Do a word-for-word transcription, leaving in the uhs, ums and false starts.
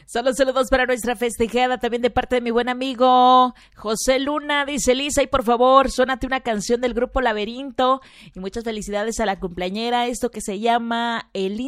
Solo saludos para nuestra festejada, también de parte de mi buen amigo José Luna. Dice Lisa, y por favor, suénate una canción del grupo Laberinto. Y muchas felicidades a la cumpleañera, esto que se llama El